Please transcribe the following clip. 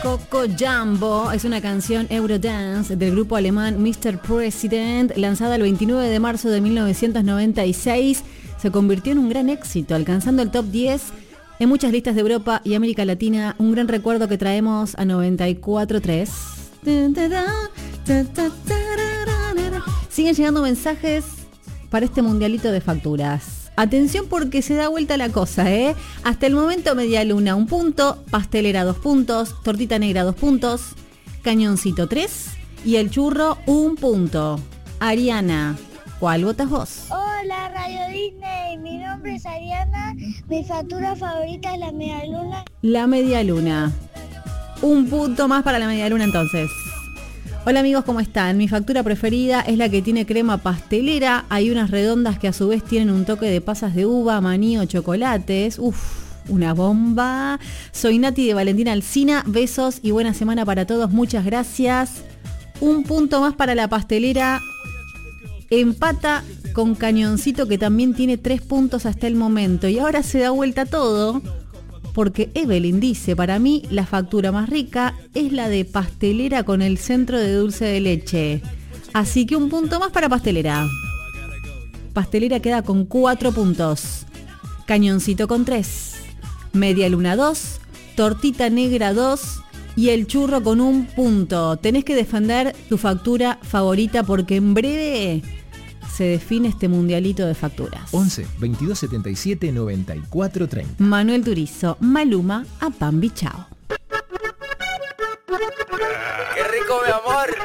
Coco Jumbo es una canción Eurodance del grupo alemán Mr. President, lanzada el 29 de marzo de 1996. Se convirtió en un gran éxito, alcanzando el top 10 en muchas listas de Europa y América Latina. Un gran recuerdo que traemos a 94.3. Siguen llegando mensajes para este mundialito de facturas. Atención porque se da vuelta la cosa, ¿eh? Hasta el momento Media Luna 1 punto, Pastelera 2 puntos, Tortita Negra 2 puntos, Cañoncito 3 y El Churro 1 punto. Ariana, ¿cuál votas vos? Hola Radio Disney, mi nombre es Ariana, mi factura favorita es la Media Luna. La Media Luna. 1 punto más para la Media Luna entonces. Hola amigos, ¿cómo están? Mi factura preferida es la que tiene crema pastelera. Hay unas redondas que a su vez tienen un toque de pasas de uva, maní o chocolates. Uf, una bomba. Soy Nati de Valentina Alsina. Besos y buena semana para todos. Muchas gracias. 1 punto más para la pastelera. Empata con Cañoncito, que también tiene 3 puntos hasta el momento. Y ahora se da vuelta todo, porque Evelyn dice, para mí la factura más rica es la de pastelera con el centro de dulce de leche. Así que 1 punto más para pastelera. Pastelera queda con 4 puntos. Cañoncito con 3. Media Luna 2. Tortita Negra 2. Y El Churro con 1 punto. Tenés que defender tu factura favorita porque en breve se define este mundialito de facturas. 11 22 77 94 30. Manuel Turizo, Maluma, a Pambi, chao. ¡Qué rico, mi amor!